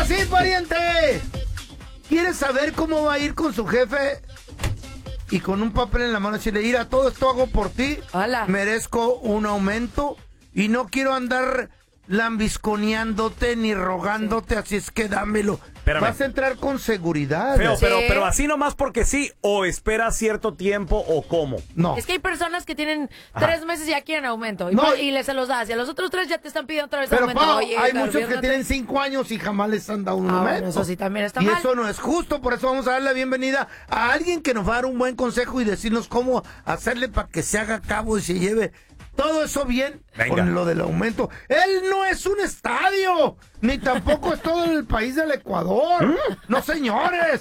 Ahora sí, pariente. ¿Quieres saber cómo va a ir con su jefe? Y con un papel en la mano decirle, mira, todo esto hago por ti. Hola. Merezco un aumento y no quiero andar lambisconeándote ni rogándote, así es que dámelo. Espérame. Vas a entrar con seguridad. Pero así nomás porque sí, o espera cierto tiempo o cómo. No. Es que hay personas que tienen 3 meses y ya quieren aumento. No. Y se los das. Y a los otros 3 ya te están pidiendo otra vez Pero aumento. Pau, Oye, hay Gabriel, muchos que no te- tienen 5 años y jamás les han dado un Ah, aumento. bueno, eso sí también está y mal. eso no es justo, por eso vamos a dar la bienvenida a alguien que nos va a dar un buen consejo y decirnos cómo hacerle para que se haga cabo y se lleve todo eso bien. Venga. Con lo del aumento. Él no es un estadio, ni tampoco es todo el país del Ecuador. No, señores.